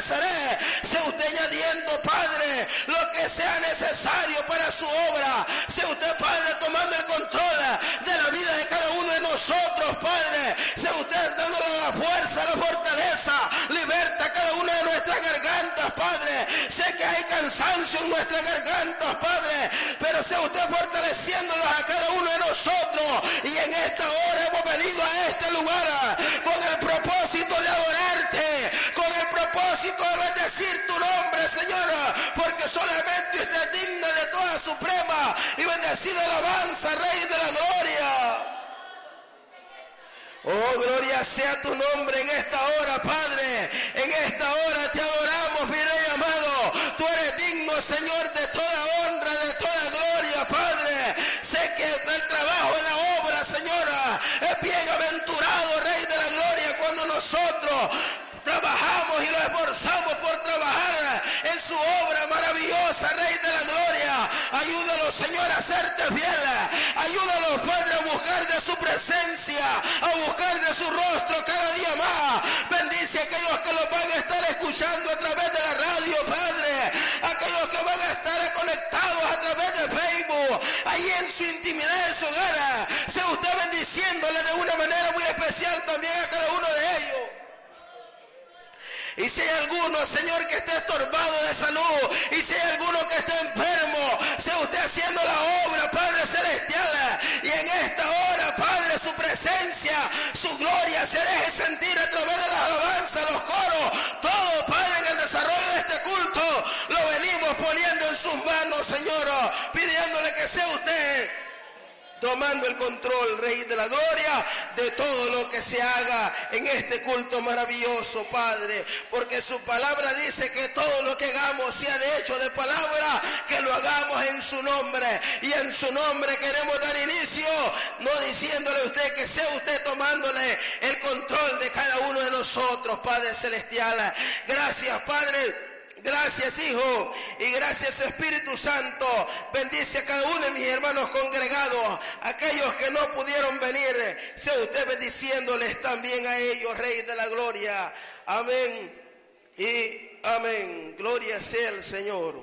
Nazaret, sea usted añadiendo, Padre, lo que sea necesario para su obra. Sea usted, Padre, tomando el control de la vida de cada uno de nosotros, Padre. Sea usted dándole la fuerza, la fortaleza. Liberta cada una de nuestras gargantas, Padre. Sé que hay cansancio en nuestras gargantas, Padre, pero sea usted fortaleciéndolas a cada uno de nosotros. Y en esta hora hemos venido a este lugar con el propósito de adorarte, con el propósito de bendecir tu nombre, Señor, porque solamente usted es digno de toda suprema y bendecida alabanza, Rey de la gloria. Oh, gloria sea tu nombre en esta hora, Padre. En esta hora te adoramos, mi Rey amado. Tú eres digno, Señor, de toda honra, de toda gloria, Padre. Sé que el trabajo en la obra, Señora, es bienaventurado, Rey de la gloria, cuando nosotros trabajamos y nos esforzamos por trabajar en su obra maravillosa, Rey de la gloria. Ayúdalos, Señor, a hacerte fiel. Ayúdalos, Padre, a buscar de su presencia, a buscar de su rostro cada día más. Bendice a aquellos que los van a estar escuchando a través de la radio, Padre. Aquellos que van a estar conectados a través de Facebook, ahí en su intimidad, en su hogar. Sea usted bendiciéndole de una manera muy especial también a cada uno de ellos. Y si hay alguno, Señor, que esté estorbado de salud, y si hay alguno que esté enfermo, sea usted haciendo la obra, Padre celestial. Y en esta hora, Padre, su presencia, su gloria se deje sentir a través de las alabanzas, los coros, todo, Padre, en el desarrollo de este culto, lo venimos poniendo en sus manos, Señor, pidiéndole que sea usted tomando el control, Rey de la gloria, de todo lo que se haga en este culto maravilloso, Padre, porque su palabra dice que todo lo que hagamos sea de hecho de palabra, que lo hagamos en su nombre, y en su nombre queremos dar inicio, no diciéndole a usted, que sea usted tomándole el control de cada uno de nosotros, Padre celestial. Gracias, Padre. Gracias, Hijo, y gracias, Espíritu Santo. Bendice a cada uno de mis hermanos congregados, aquellos que no pudieron venir, sea usted bendiciéndoles también a ellos, Rey de la gloria. Amén y amén. Gloria sea el Señor.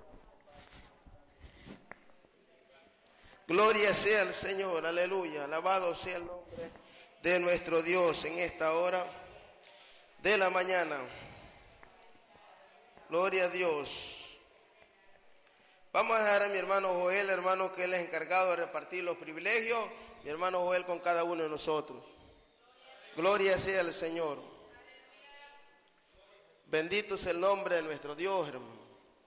Gloria sea el Señor, aleluya. Alabado sea el nombre de nuestro Dios en esta hora de la mañana. Gloria a Dios. Vamos a dejar a mi hermano Joel, hermano, que él es encargado de repartir los privilegios. Mi hermano Joel con cada uno de nosotros. Gloria sea el Señor. Bendito es el nombre de nuestro Dios, hermano.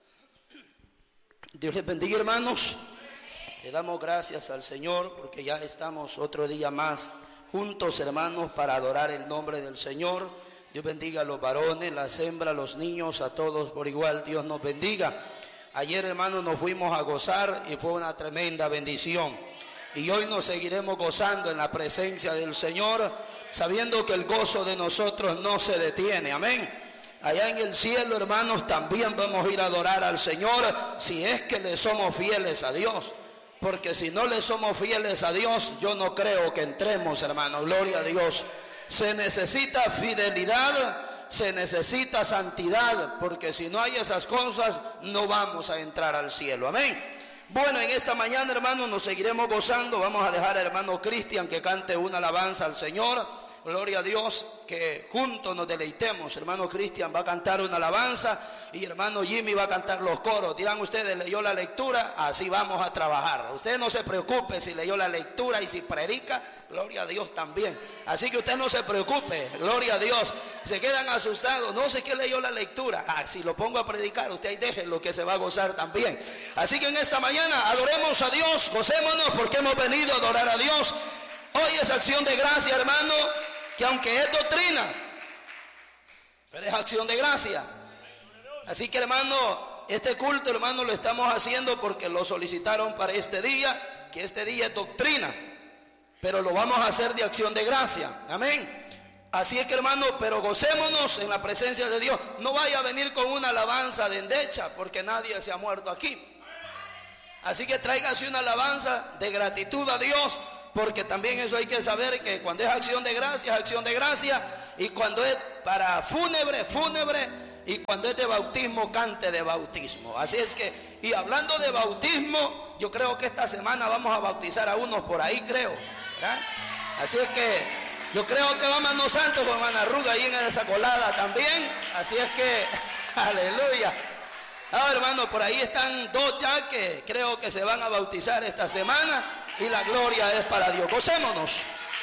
Dios les bendiga, hermanos. Le damos gracias al Señor porque ya estamos otro día más juntos, hermanos, para adorar el nombre del Señor. Dios bendiga a los varones, las hembras, los niños, a todos por igual. Dios nos bendiga. Ayer, hermanos, nos fuimos a gozar y fue una tremenda bendición. Y hoy nos seguiremos gozando en la presencia del Señor, sabiendo que el gozo de nosotros no se detiene. Amén. Allá en el cielo, hermanos, también vamos a ir a adorar al Señor, si es que le somos fieles a Dios. Porque si no le somos fieles a Dios, yo no creo que entremos, hermanos. Gloria a Dios. Se necesita fidelidad, se necesita santidad, porque si no hay esas cosas, no vamos a entrar al cielo. Amén. Bueno, en esta mañana, hermanos, nos seguiremos gozando. Vamos a dejar al hermano Cristian que cante una alabanza al Señor. Gloria a Dios, que juntos nos deleitemos. Hermano Cristian va a cantar una alabanza y hermano Jimmy va a cantar los coros. Dirán ustedes, ¿leyó la lectura? Así vamos a trabajar. Usted no se preocupe si leyó la lectura y si predica, gloria a Dios también. Así que usted no se preocupe, gloria a Dios. Se quedan asustados, no sé qué leyó la lectura. Si lo pongo a predicar, usted ahí déjenlo que se va a gozar también. Así que en esta mañana adoremos a Dios, gocémonos porque hemos venido a adorar a Dios. Hoy es acción de gracia, hermano, que aunque es doctrina, pero es acción de gracia. Así que, hermano, este culto, hermano, lo estamos haciendo porque lo solicitaron para este día, que este día es doctrina, pero lo vamos a hacer de acción de gracia. Amén. Así es que, hermano, pero gocémonos en la presencia de Dios. No vaya a venir con una alabanza de endecha, porque nadie se ha muerto aquí. Así que tráigase una alabanza de gratitud a Dios, porque también eso hay que saber, que cuando es acción de gracia, y cuando es para fúnebre, Y cuando es de bautismo, cante de bautismo. Así es que, y hablando de bautismo, yo creo que esta semana vamos a bautizar a unos por ahí, creo, ¿verdad? Así es que yo creo que va Mano Santo con Hermana Ruga ahí en esa colada también. Así es que, aleluya. Ahora, hermano, por ahí están dos ya que creo que se van a bautizar esta semana. Y la gloria es para Dios. Gocémonos.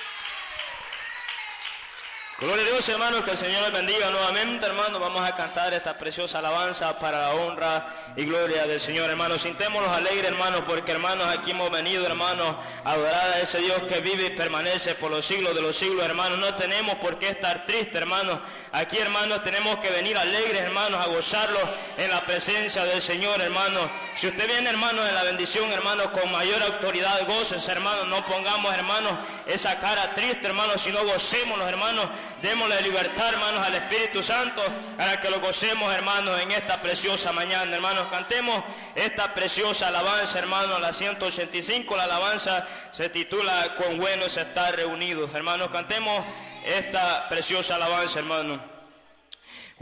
Gloria a Dios, hermanos, que el Señor les bendiga nuevamente, hermanos. Vamos a cantar esta preciosa alabanza para la honra y gloria del Señor, hermanos. Sintémonos alegres, hermanos, porque, hermanos, aquí hemos venido, hermanos, a adorar a ese Dios que vive y permanece por los siglos de los siglos, hermanos. No tenemos por qué estar tristes, hermanos. Aquí, hermanos, tenemos que venir alegres, hermanos, a gozarlos en la presencia del Señor, hermanos. Si usted viene, hermanos, en la bendición, hermanos, con mayor autoridad, gócese, hermanos. No pongamos, hermanos, esa cara triste, hermanos, sino gocémonos, hermanos. Démosle libertad, hermanos, al Espíritu Santo para que lo gocemos, hermanos, en esta preciosa mañana, hermanos. Cantemos esta preciosa alabanza, hermanos, la 185. La alabanza se titula "Cuán bueno es estar reunidos". Hermanos, cantemos esta preciosa alabanza, hermanos.